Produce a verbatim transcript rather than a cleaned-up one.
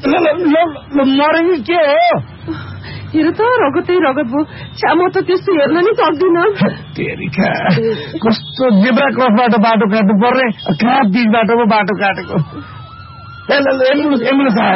मरेको के हो? हेर त रगतै रगत भयो। छ्या म त त्यस्तो हेर्न नि सक्दिनँ। कस्तो जेब्रा क्रसबाट बाटो काट्नु पर्ने, कहाँ बिचबाट पो बाटो काटेको। Ambulance ambulance